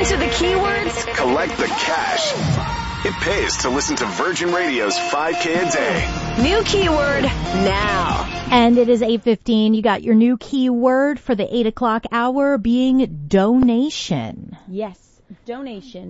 Enter the keywords. Collect the cash. It pays to listen to Virgin Radio's 5K a day. New keyword now. And it is 8:15. You got your new keyword for the 8 o'clock hour being donation. Yes, donation.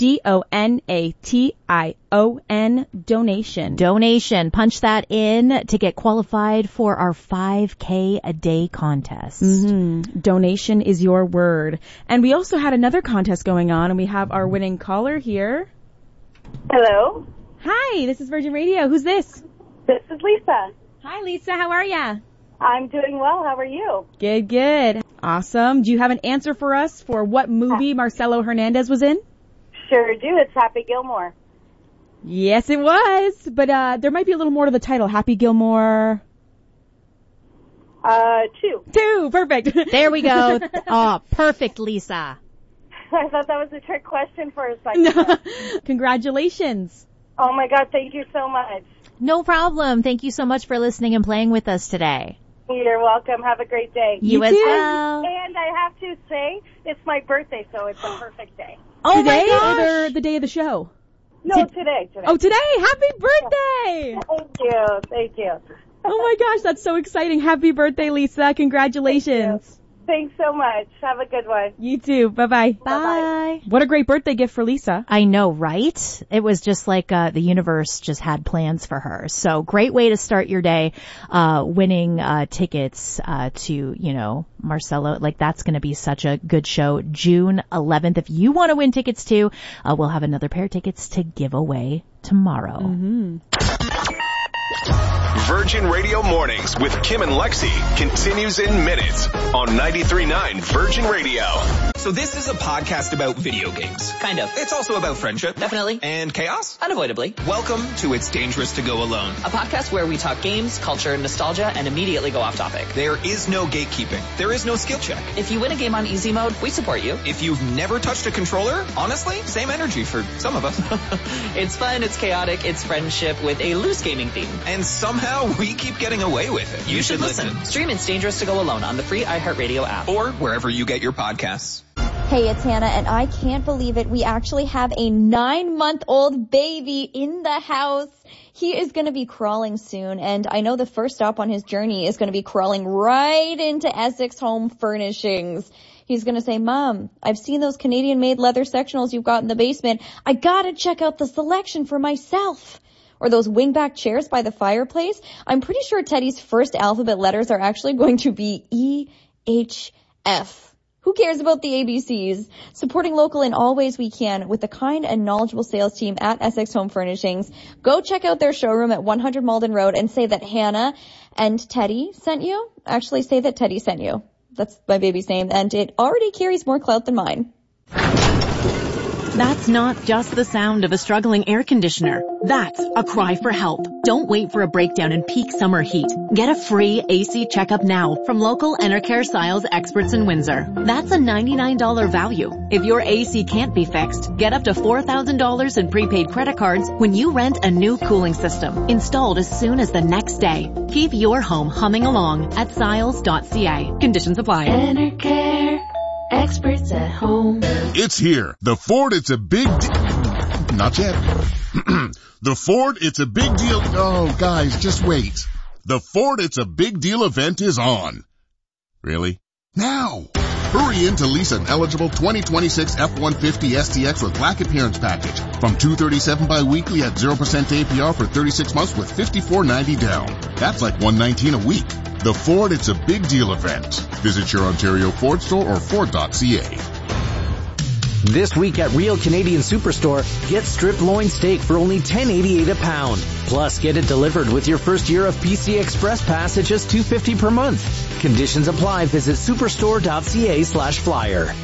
DONATION, donation. Donation. Punch that in to get qualified for our 5K a day contest. Donation is your word. And we also had another contest going on, and we have our winning caller here. Hello. Hi, this is Virgin Radio. Who's this? This is Lisa. Hi, Lisa. How are ya? I'm doing well. How are you? Good, good. Awesome. Do you have an answer for us for what movie Marcelo Hernandez was in? Sure do. It's Happy Gilmore. Yes, it was. But there might be a little more to the title. Happy Gilmore. 2. 2. Perfect. There we go. Oh, perfect, Lisa. I thought that was a trick question for a second. Congratulations. Oh, my God. Thank you so much. No problem. Thank you so much for listening and playing with us today. You're welcome. Have a great day. You as too. well. And I have to say, it's my birthday, so it's a perfect day. Oh, Today my gosh. or the day of the show? No, today. Oh, today. Happy birthday. Thank you. Thank you. Oh, my gosh. That's so exciting. Happy birthday, Lisa. Congratulations. Thanks so much. Have a good one. You too. Bye-bye. Bye. What a great birthday gift for Lisa. I know, right? It was just like the universe just had plans for her. So great way to start your day, winning tickets to, Marcelo. Like that's going to be such a good show. June 11th. If you want to win tickets too, we'll have another pair of tickets to give away tomorrow. Virgin Radio Mornings with Kim and Lexi continues in minutes on 93.9 Virgin Radio. So this is a podcast about video games. Kind of. It's also about friendship. Definitely. And chaos. Unavoidably. Welcome to It's Dangerous to Go Alone. A podcast where we talk games, culture, nostalgia, and immediately go off topic. There is no gatekeeping. There is no skill check. If you win a game on easy mode, we support you. If you've never touched a controller, honestly, same energy for some of us. It's fun, it's chaotic, it's friendship with a loose gaming theme. And somehow we keep getting away with it. You should listen. Stream It's Dangerous to Go Alone on the free iHeartRadio app. Or wherever you get your podcasts. Hey, it's Hannah, and I can't believe it. We actually have a 9-month-old baby in the house. He is going to be crawling soon, and I know the first stop on his journey is going to be crawling right into Essex Home Furnishings. He's going to say, Mom, I've seen those Canadian-made leather sectionals you've got in the basement. I got to check out the selection for myself. Or those wingback chairs by the fireplace. I'm pretty sure Teddy's first alphabet letters are actually going to be E-H-F. Who cares about the ABCs? Supporting local in all ways we can with the kind and knowledgeable sales team at Essex Home Furnishings. Go check out their showroom at 100 Malden Road and say that Hannah and Teddy sent you. Actually, say that Teddy sent you. That's my baby's name, and it already carries more clout than mine. That's not just the sound of a struggling air conditioner. That's a cry for help. Don't wait for a breakdown in peak summer heat. Get a free AC checkup now from local Enercare Styles experts in Windsor. That's a $99 value. If your AC can't be fixed, get up to $4,000 in prepaid credit cards when you rent a new cooling system, installed as soon as the next day. Keep your home humming along at Styles.ca. Conditions apply. Enercare. Experts at home. It's here. The Ford It's a Big Not yet. The Ford It's a Big Deal. Oh, guys, just wait. The Ford It's a Big Deal event is on. Really? Now. Hurry in to lease an eligible 2026 F-150 STX with black appearance package from $237 bi-weekly at 0% APR for 36 months with $54.90 down. That's like $119 a week. The Ford It's a Big Deal event. Visit your Ontario Ford store or Ford.ca. This week at Real Canadian Superstore, get strip loin steak for only $10.88 a pound. Plus, get it delivered with your first year of PC Express Pass at just $2.50 per month. Conditions apply. Visit superstore.ca/flyer.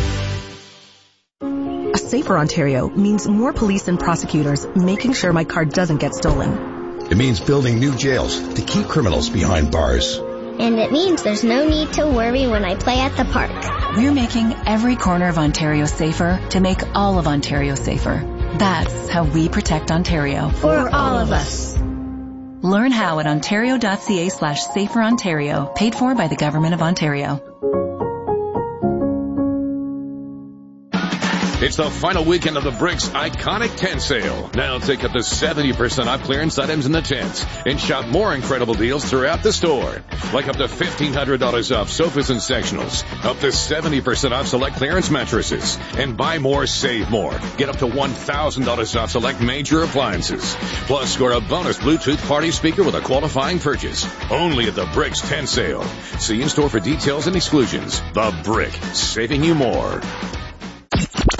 A safer Ontario means more police and prosecutors making sure my car doesn't get stolen. It means building new jails to keep criminals behind bars. And it means there's no need to worry when I play at the park. We're making every corner of Ontario safer to make all of Ontario safer. That's how we protect Ontario. For all of us. Learn how at ontario.ca/saferontario, paid for by the Government of Ontario. It's the final weekend of the Bricks Iconic Tent Sale. Now take up to 70% off clearance items in the tents and shop more incredible deals throughout the store. Like up to $1,500 off sofas and sectionals, up to 70% off select clearance mattresses, and buy more, save more. Get up to $1,000 off select major appliances. Plus, score a bonus Bluetooth party speaker with a qualifying purchase. Only at the Bricks Tent Sale. See in-store for details and exclusions. The Brick, saving you more.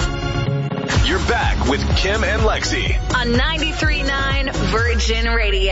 You're back with Kim and Lexi on 93.9 Virgin Radio.